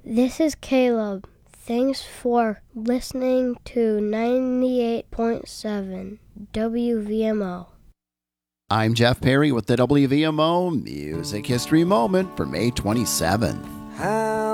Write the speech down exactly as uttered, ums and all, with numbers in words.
This is Caleb. Thanks for listening to ninety-eight point seven W V M O. I'm Jeff Perry with the W V M O Music History Moment for May twenty-seventh.